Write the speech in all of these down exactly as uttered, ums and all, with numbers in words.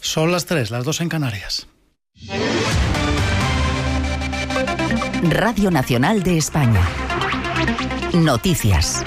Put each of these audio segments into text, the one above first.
Son las tres, las dos en Canarias. Radio Nacional de España. Noticias.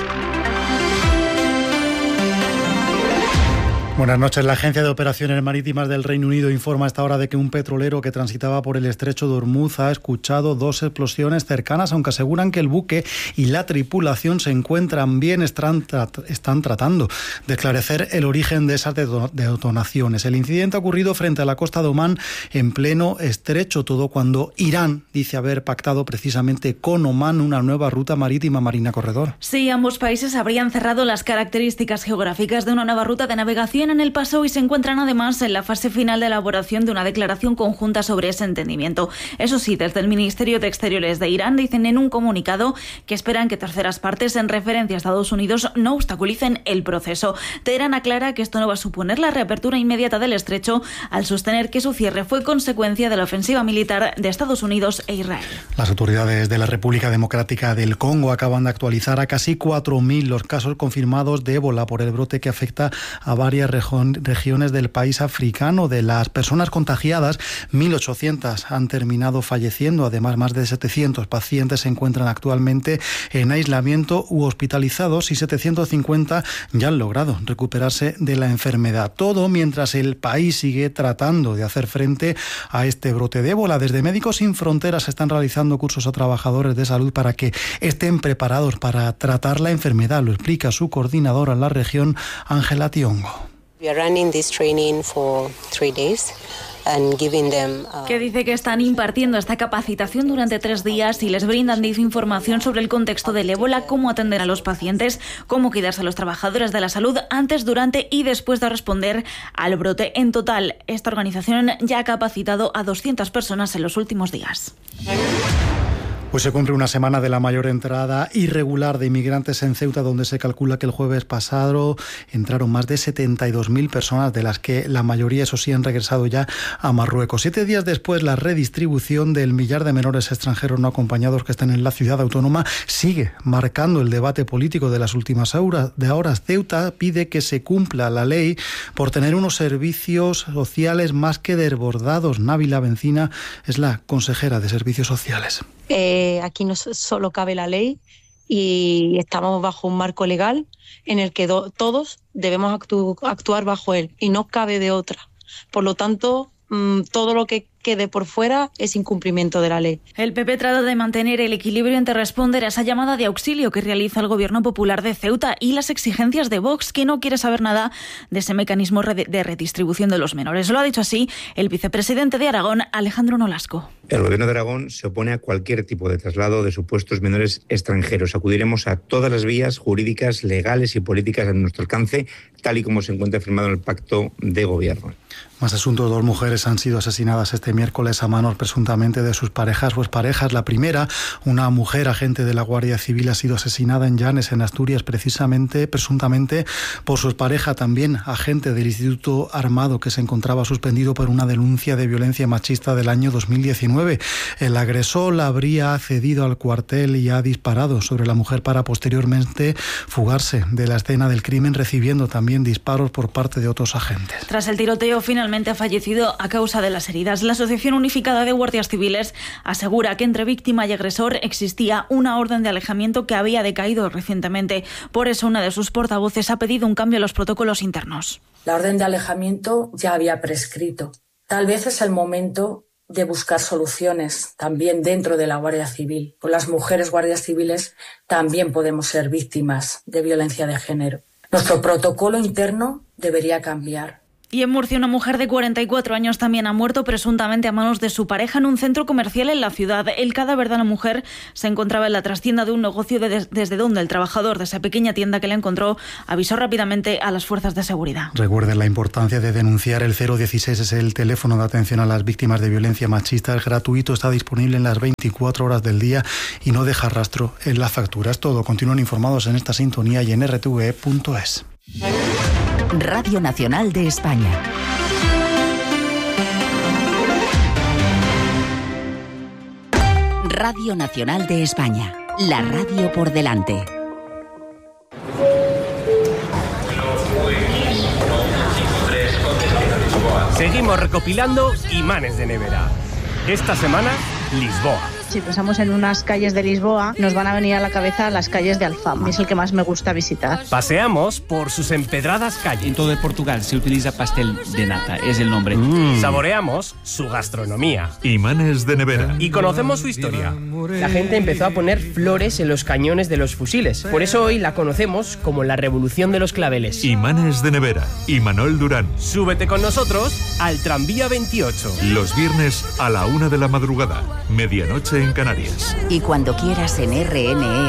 Buenas noches. La Agencia de Operaciones Marítimas del Reino Unido informa a esta hora de que un petrolero que transitaba por el estrecho de Ormuz ha escuchado dos explosiones cercanas, aunque aseguran que el buque y la tripulación se encuentran bien, están, están tratando de esclarecer el origen de esas detonaciones. El incidente ha ocurrido frente a la costa de Omán en pleno estrecho, todo cuando Irán dice haber pactado precisamente con Omán una nueva ruta marítima. Marina Corredor. Sí, ambos países habrían cerrado las características geográficas de una nueva ruta de navegación en el Paso y se encuentran además en la fase final de elaboración de una declaración conjunta sobre ese entendimiento. Eso sí, desde el Ministerio de Exteriores de Irán dicen en un comunicado que esperan que terceras partes en referencia a Estados Unidos no obstaculicen el proceso. Teherán aclara que esto no va a suponer la reapertura inmediata del estrecho al sostener que su cierre fue consecuencia de la ofensiva militar de Estados Unidos e Israel. Las autoridades de la República Democrática del Congo acaban de actualizar a casi cuatro mil los casos confirmados de ébola por el brote que afecta a varias regiones del país africano. De las personas contagiadas, mil ochocientas han terminado falleciendo. Además, más de setecientos pacientes se encuentran actualmente en aislamiento u hospitalizados y setecientos cincuenta ya han logrado recuperarse de la enfermedad. Todo mientras el país sigue tratando de hacer frente a este brote de ébola. Desde Médicos Sin Fronteras están realizando cursos a trabajadores de salud para que estén preparados para tratar la enfermedad. Lo explica su coordinadora en la región, Ángela Tiongo. We are running this training for three days. And giving them, uh... que dice que están impartiendo esta capacitación durante tres días y les brindan información sobre el contexto del ébola, cómo atender a los pacientes, cómo cuidarse a los trabajadores de la salud antes, durante y después de responder al brote. En total, esta organización ya ha capacitado a doscientas personas en los últimos días. Pues se cumple una semana de la mayor entrada irregular de inmigrantes en Ceuta, donde se calcula que el jueves pasado entraron más de setenta y dos mil personas, de las que la mayoría, eso sí, han regresado ya a Marruecos. Siete días después, la redistribución del millar de menores extranjeros no acompañados que están en la ciudad autónoma sigue marcando el debate político de las últimas horas. De ahora, Ceuta pide que se cumpla la ley por tener unos servicios sociales más que desbordados. Návila Bencina es la consejera de Servicios Sociales. Eh, aquí no solo cabe la ley y estamos bajo un marco legal en el que do, todos debemos actu, actuar bajo él y no cabe de otra. Por lo tanto, mmm, todo lo que quede por fuera es incumplimiento de la ley. El P P trata de mantener el equilibrio entre responder a esa llamada de auxilio que realiza el Gobierno Popular de Ceuta y las exigencias de Vox, que no quiere saber nada de ese mecanismo de redistribución de los menores. Lo ha dicho así el vicepresidente de Aragón, Alejandro Nolasco. El Gobierno de Aragón se opone a cualquier tipo de traslado de supuestos menores extranjeros. Acudiremos a todas las vías jurídicas, legales y políticas a nuestro alcance, tal y como se encuentra firmado en el Pacto de Gobierno. Más asuntos. Dos mujeres han sido asesinadas este miércoles a manos presuntamente de sus parejas o exparejas. La primera, una mujer agente de la Guardia Civil, ha sido asesinada en Llanes, en Asturias, precisamente, presuntamente por su pareja, también agente del Instituto Armado, que se encontraba suspendido por una denuncia de violencia machista del año dos mil diecinueve. El agresor la habría accedido al cuartel y ha disparado sobre la mujer para posteriormente fugarse de la escena del crimen, recibiendo también disparos por parte de otros agentes. Tras el tiroteo, finalmente ha fallecido a causa de las heridas. La Asociación Unificada de Guardias Civiles asegura que entre víctima y agresor existía una orden de alejamiento que había decaído recientemente. Por eso, una de sus portavoces ha pedido un cambio en los protocolos internos. La orden de alejamiento ya había prescrito. Tal vez es el momento de buscar soluciones también dentro de la Guardia Civil. Con las mujeres guardias civiles también podemos ser víctimas de violencia de género. Nuestro protocolo interno debería cambiar. Y en Murcia, una mujer de cuarenta y cuatro años también ha muerto presuntamente a manos de su pareja en un centro comercial en la ciudad. El cadáver de la mujer se encontraba en la trastienda de un negocio de desde donde el trabajador de esa pequeña tienda que la encontró avisó rápidamente a las fuerzas de seguridad. Recuerden la importancia de denunciar. El cero dieciséis es el teléfono de atención a las víctimas de violencia machista. Es gratuito, está disponible en las veinticuatro horas del día y no deja rastro en la factura. Es todo. Continúen informados en esta sintonía y en r t v punto es. Radio Nacional de España. Radio Nacional de España. La radio por delante. Seguimos recopilando imanes de nevera. Esta semana, Lisboa. Si pensamos en unas calles de Lisboa, nos van a venir a la cabeza las calles de Alfama. Es el que más me gusta visitar. Paseamos por sus empedradas calles. En todo Portugal se utiliza pastel de nata, es el nombre. Mm. Saboreamos su gastronomía. Imanes de nevera. Y conocemos su historia. La gente empezó a poner flores en los cañones de los fusiles. Por eso hoy la conocemos como la Revolución de los Claveles. Imanes de nevera. Imanol Durán. Súbete con nosotros al tranvía veintiocho. Los viernes a la una de la madrugada. Medianoche en Canarias. Y cuando quieras en R N E